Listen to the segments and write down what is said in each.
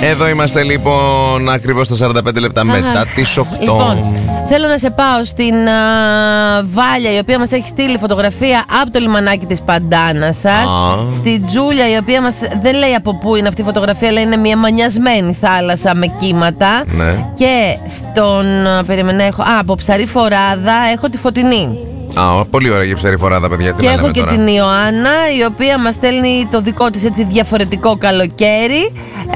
Εδώ είμαστε λοιπόν ακριβώς τα 45 λεπτά μετά τις 8. Λοιπόν, θέλω να σε πάω στην Βάλια, η οποία μας έχει στείλει φωτογραφία από το λιμανάκι της Παντάνας σας. Στην Τζούλια, η οποία μας δεν λέει από πού είναι αυτή η φωτογραφία, λέει είναι μια μανιασμένη θάλασσα με κύματα. Ναι. Και στον από Ψαρή Φοράδα έχω τη Φωτεινή. Πολύ ωραία για Ψαρή Φοράδα, παιδιά. Και έχω και τώρα την Ιωάννα, η οποία μας στέλνει το δικό της έτσι διαφορετικό καλοκαίρι.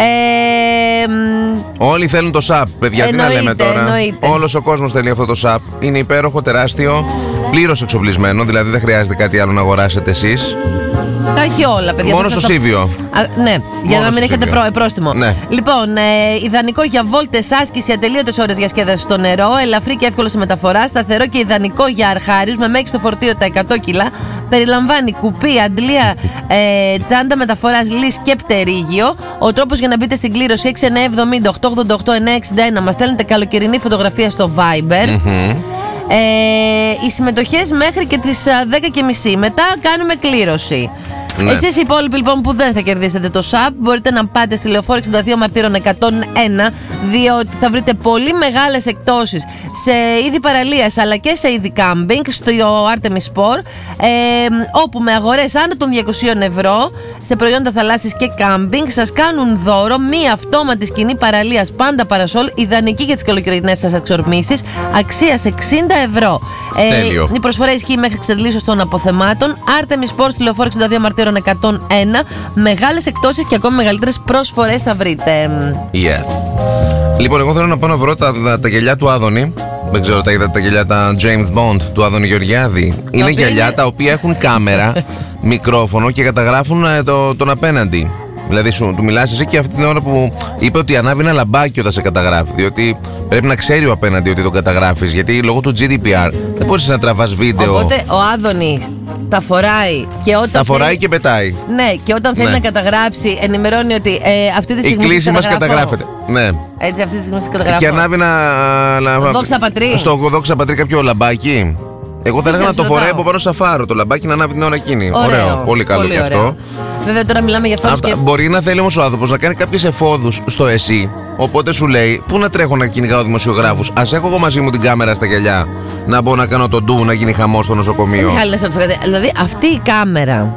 Όλοι θέλουν το ΣΑΠ, παιδιά. Τι να λέμε τώρα. Όλος ο κόσμος θέλει αυτό το ΣΑΠ. Είναι υπέροχο, τεράστιο, πλήρως εξοπλισμένο. Δηλαδή δεν χρειάζεται κάτι άλλο να αγοράσετε εσείς. Τα έχει όλα, παιδιά. Μόνο στο Σίβιο. Ναι, για να μην έχετε πρόστιμο. Ναι. Λοιπόν, ιδανικό για βόλτες, άσκηση, ατελείωτες ώρες για σκέδαση στο νερό, ελαφρύ και εύκολο στη μεταφορά, σταθερό και ιδανικό για αρχάριους με μέγιστο φορτίο τα 100 κιλά. Περιλαμβάνει κουπί, αντλία, τσάντα μεταφοράς λύς και πτερίγιο. Ο τρόπος για να μπείτε στην κλήρωση 6970 888 961. Μας στέλνετε καλοκαιρινή φωτογραφία στο Viber. Οι συμμετοχές μέχρι και τις 10.30. Μετά κάνουμε κλήρωση. Ναι. Εσείς οι υπόλοιποι λοιπόν που δεν θα κερδίσετε το ΣΑΠ, μπορείτε να πάτε στη Λεωφόρο 62 Μαρτύρων 101, διότι θα βρείτε πολύ μεγάλες εκτόσεις σε είδη παραλίας αλλά και σε είδη κάμπινγκ στο Artemis Sport, όπου με αγορές άνω των 200 ευρώ σε προϊόντα θαλάσσης και κάμπινγκ σας κάνουν δώρο μία αυτόματη σκηνή παραλίας πάντα παρασόλ, ιδανική για τις καλοκαιρινές σας εξορμήσεις, αξίας 60 ευρώ. Η προσφορά ισχύει μέχρι εξαντλήσεως των αποθεμάτων. Artemis Sport στη Λεωφόρο 62 Μαρτύρων 101. Μεγάλες εκτόσεις και ακόμη μεγαλύτερες προσφορές θα βρείτε. Yes. Λοιπόν, εγώ θέλω να πάω να βρω τα γυαλιά του Άδωνη. Δεν ξέρω, τα είδατε τα γυαλιά τα James Bond του Άδωνη Γεωργιάδη. Είναι γυαλιά τα οποία έχουν κάμερα, μικρόφωνο και καταγράφουν τον απέναντι. Δηλαδή του μιλάς εσύ και αυτή την ώρα που είπε ότι ανάβει ένα λαμπάκι όταν σε καταγράφει. Διότι πρέπει να ξέρει ο απέναντι ότι τον καταγράφεις. Γιατί λόγω του GDPR δεν μπορείς να τραβάς βίντεο. Οπότε ο Άδωνης τα φοράει και όταν. Τα φοράει και πετάει. Ναι, και όταν θέλει να καταγράψει, ενημερώνει ότι αυτή τη στιγμή. Η κλίση μας καταγράφεται. Ναι. Έτσι, αυτή τη στιγμή σας καταγράφω. Και ανάβει να. Δόξα πατρί. Στο δόξα πατρί κάποιο λαμπάκι. Εγώ θα έλεγα να το φοράει από πάνω σαφάρο το λαμπάκι να ανάβει την ώρα εκείνη. Ωραίο. Πολύ καλό και αυτό. Βέβαια τώρα μιλάμε για φάρους και... Μπορεί να θέλει όμως ο άνθρωπος να κάνει κάποιες εφόδους στο ΕΣΥ. Οπότε σου λέει, πού να τρέχω να κυνηγάω δημοσιογράφους. Ας έχω εγώ μαζί μου την κάμερα στα γυαλιά. Να μπω να κάνω τον ντου, να γίνει χαμός στο νοσοκομείο. Δηλαδή αυτή η κάμερα.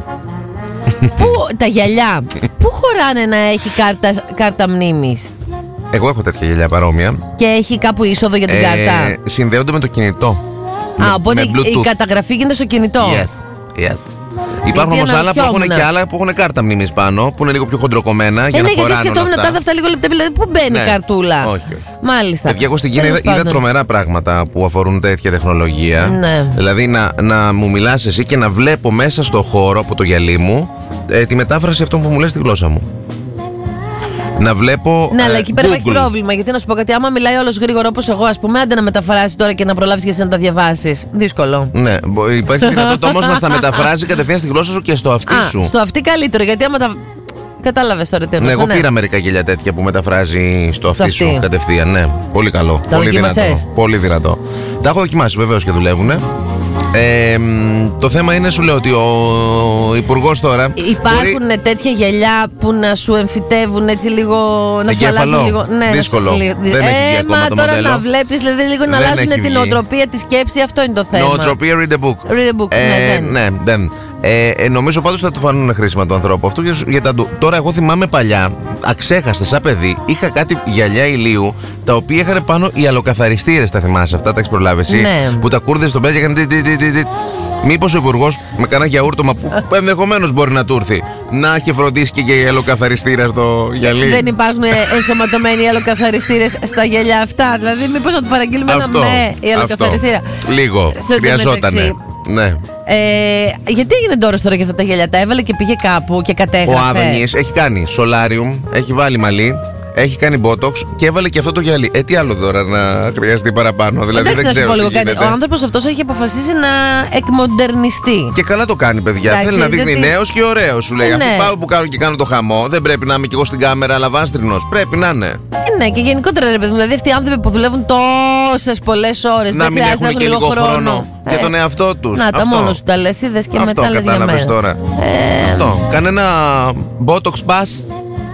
Τα γυαλιά. Πού χωράνε να έχει κάρτα μνήμης. Εγώ έχω τέτοια γυαλιά παρόμοια. Και έχει κάπου είσοδο για την κάρτα. Συνδέονται με το κινητό. Οπότε η καταγραφή γίνεται στο κινητό. Yes. Υπάρχουν όμως άλλα που έχουν και άλλα που έχουν κάρτα μνήμης πάνω, που είναι λίγο πιο χοντροκομμένα για να χωράνε. Γιατί σκεφτόμουν τα αυτά λίγο λεπτά, δηλαδή πού μπαίνει η καρτούλα. Όχι. Μάλιστα. Εγώ στην Κίνα είδα τρομερά πράγματα που αφορούν τέτοια τεχνολογία. Ναι. Δηλαδή να μου μιλάς εσύ και να βλέπω μέσα στο χώρο από το γυαλί μου τη μετάφραση αυτών που μου λες στη γλώσσα μου. Να βλέπω. Ναι, αλλά εκεί πέρα υπάρχει πρόβλημα. Γιατί να σου πω κάτι, άμα μιλάει όλος γρήγορα όπως εγώ, ας πούμε, άντε να μεταφράσει τώρα και να προλάβεις και εσύ να τα διαβάσεις. Δύσκολο. Ναι, υπάρχει δυνατότητα όμως να στα μεταφράζει κατευθείαν στη γλώσσα σου και στο αυτί σου. Στο αυτί καλύτερο, γιατί άμα τα. Κατάλαβες τώρα τι εννοώ. Ναι, εγώ πήρα μερικά γυαλιά τέτοια που μεταφράζει στο αυτί σου κατευθείαν. Ναι, πολύ καλό. Πολύ δυνατό. Πολύ δυνατό. Τα έχω δοκιμάσει βεβαίως και δουλεύουν. Το θέμα είναι, σου λέω, ότι ο υπουργός τώρα. Υπάρχουν τέτοια γυαλιά που να σου εμφυτεύουν έτσι λίγο. Να σου αλλάζουν λίγο. Ναι, δύσκολο. Δεν έχει ακόμα το τώρα μοντέλο. Να βλέπεις, δηλαδή λίγο να αλλάζουν την νοοτροπία, τη σκέψη, αυτό είναι το θέμα. Νοοτροπία, read a book. Read a book, ναι, δεν. Νομίζω πάντως θα του φανούν χρήσιμα του ανθρώπου αυτό. Τώρα, εγώ θυμάμαι παλιά, αξέχαστα σαν παιδί, είχα κάτι γυαλιά ηλίου τα οποία είχαν πάνω οι αλλοκαθαριστήρες. Τα θυμάσαι αυτά, τα έχεις προλάβει εσύ? Ναι. Που τα κούρδες στον πέρα και έκαναν. Μήπως ο υπουργός με κανένα γιαούρτωμα που ενδεχομένως μπορεί να του έρθει να έχει φροντίσει και η αλλοκαθαριστήρα στο γυαλί. Δεν υπάρχουν ενσωματωμένοι αλλοκαθαριστήρες στα γυαλιά αυτά. Δηλαδή, μήπως να του παραγγείλουμε ένα η αλλοκαθαριστήρα. Λίγο. Χρειαζότανε. Ναι. Γιατί έγινε τώρα για αυτά τα γυαλιά? Τα έβαλε και πήγε κάπου και κατέγραφε. Ο Άδωνης έχει κάνει solarium, έχει βάλει μαλλί, έχει κάνει botox και έβαλε και αυτό το γυαλί. Τι άλλο τώρα να χρειαστεί παραπάνω? Δηλαδή δεν ξέρω. Ο άνθρωπος αυτός έχει αποφασίσει να εκμοντερνιστεί. Και καλά το κάνει, παιδιά. Θέλει να δείχνει νέος και ωραίος. Σου λέει, αφού πάω που κάνω και κάνω το χαμό, δεν πρέπει να είμαι κι εγώ στην κάμερα λαβάστρινος. Πρέπει να είναι. Ναι, και γενικότερα, ρε παιδί μου, δηλαδή αυτοί οι άνθρωποι που δουλεύουν τόσες πολλές ώρες να μην έχουν και λίγο χρόνο για τον εαυτό τους. Να τα μόνο σου τα λες, είδες και μετά λες για μένα. Τώρα. Αυτό. Κάνε ένα botox pass.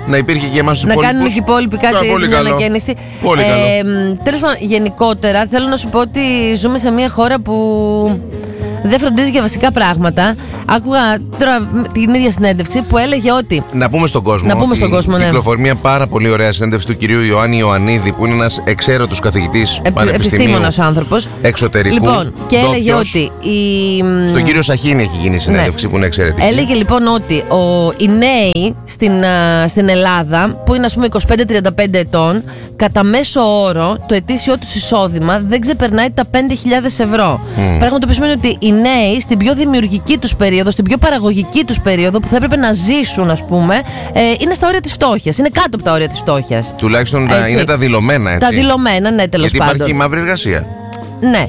να υπήρχε και εμάς τους να υπόλοιπους. κάνουν και οι υπόλοιποι κάτι, μια ανακαίνιση. Πολύ καλό. Τέλος πάντων, γενικότερα θέλω να σου πω ότι ζούμε σε μια χώρα που δεν φροντίζει για βασικά πράγματα. Άκουγα τώρα την ίδια συνέντευξη που έλεγε ότι. Να πούμε στον κόσμο. Ναι. Κυκλοφορεί μια πάρα πολύ ωραία συνέντευξη του κυρίου Ιωάννη Ιωαννίδη, που είναι ένας εξαίρετος καθηγητής πανεπιστημίου. Επιστήμονας άνθρωπος. Εξωτερικού. Λοιπόν, και έλεγε ότι. Στον κύριο Σαχίνη έχει γίνει η συνέντευξη, που είναι εξαιρετική. Έλεγε λοιπόν ότι οι νέοι στην Ελλάδα, που είναι ας πούμε 25-35 ετών, κατά μέσο όρο το ετήσιό τους εισόδημα δεν ξεπερνάει τα 5.000 ευρώ. Πράγμα το οποίο σημαίνει ότι οι νέοι στην πιο δημιουργική τους περίοδο, στην πιο παραγωγική τους περίοδο που θα έπρεπε να ζήσουν, ας πούμε, είναι στα όρια της φτώχειας. Είναι κάτω από τα όρια της φτώχειας. Τουλάχιστον είναι τα δηλωμένα, έτσι. Τα δηλωμένα, ναι, τέλος πάντων. Γιατί υπάρχει μαύρη εργασία. Ναι.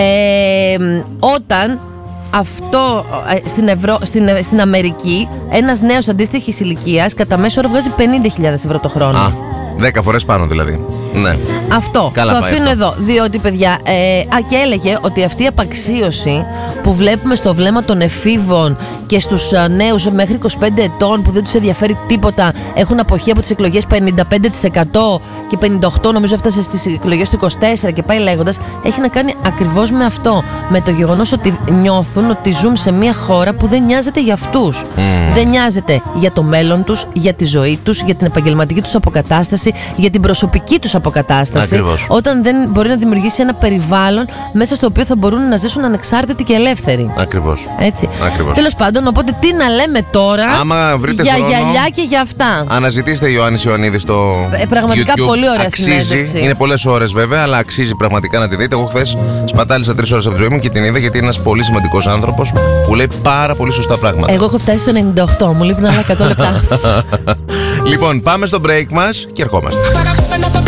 Όταν αυτό στην Αμερική, ένας νέος αντίστοιχης ηλικίας κατά μέσο όρο βγάζει 50.000 ευρώ το χρόνο. 10 φορές πάνω δηλαδή. Ναι. Αυτό. Καλά, το αφήνω εδώ. Διότι, παιδιά, και έλεγε ότι αυτή η απαξίωση που βλέπουμε στο βλέμμα των εφήβων και στους νέους μέχρι 25 ετών που δεν τους ενδιαφέρει τίποτα, έχουν αποχή από τις εκλογές 55% και 58% νομίζω έφτασε στις εκλογές του 24% και πάει λέγοντας, έχει να κάνει ακριβώς με αυτό. Με το γεγονός ότι νιώθουν ότι ζουν σε μια χώρα που δεν νοιάζεται για αυτούς. Δεν νοιάζεται για το μέλλον τους, για τη ζωή τους, για την επαγγελματική τους αποκατάσταση, για την προσωπική τους αποκατάσταση. Ακριβώς. Όταν δεν μπορεί να δημιουργήσει ένα περιβάλλον μέσα στο οποίο θα μπορούν να ζήσουν ανεξάρτητοι και ελεύθεροι. Ακριβώς. Έτσι. Ακριβώς. Τέλος πάντων, οπότε τι να λέμε τώρα για χρόνο, γυαλιά και για αυτά. Αναζητήστε Ιωάννης Ιωαννίδη στο πραγματικά YouTube. πολύ ωραία αξίζει. συνέντευξη. Είναι πολλές ώρες βέβαια, αλλά αξίζει πραγματικά να τη δείτε. Εγώ χθες σπατάλησα 3 ώρες από τη ζωή μου και την είδα, γιατί είναι ένας πολύ σημαντικός άνθρωπος που λέει πάρα πολύ σωστά πράγματα. Εγώ έχω φτάσει στο 98, μου λείπουν άλλα 100 λεπτά. Λοιπόν, πάμε στο break μας και ερχόμαστε.